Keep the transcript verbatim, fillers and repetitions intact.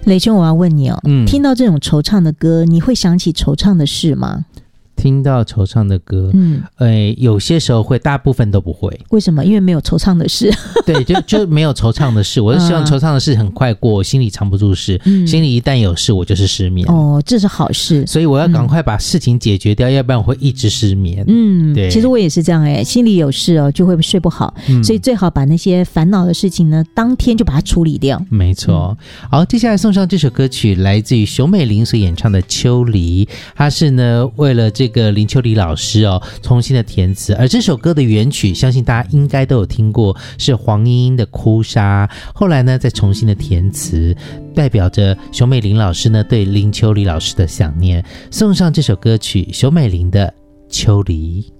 雷兄，我要问你哦， 嗯， 听到这种惆怅的歌，你会想起惆怅的事吗？ 听到惆怅的歌，嗯，呃，有些时候会，大部分都不会。 为什么？因为没有惆怅的事。 对，就就没有惆怅的事。我是希望惆怅的事很快过，我心里藏不住事，嗯，心里一旦有事，我就是失眠。 哦，这是好事。 所以我要赶快把事情解决掉，嗯，要不然我会一直失眠。 嗯，对。其实我也是这样哎，心里有事哦，就会睡不好，嗯，所以最好把那些烦恼的事情呢，当天就把它处理掉。 没错。嗯，好，接下来送上这首歌曲，来自于熊美玲所演唱的《秋离》，它是呢为了这个林秋离老师。老师哦，重新的填词，而这首歌的原曲，相信大家应该都有听过，是黄莺莺的《哭砂》。后来呢，再重新的填词，代表着熊美玲老师呢对林秋离老师的想念。送上这首歌曲，熊美玲的《秋离》。